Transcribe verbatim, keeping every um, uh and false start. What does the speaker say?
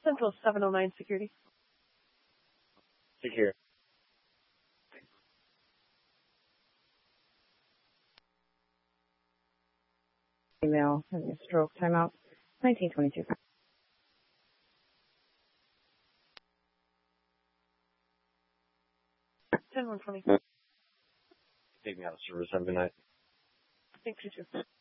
Central seven oh nine security. Secure. Email, having a stroke, timeout, nineteen twenty-two. ten one twenty. Take me out of service. Have a good night. Thanks, you too.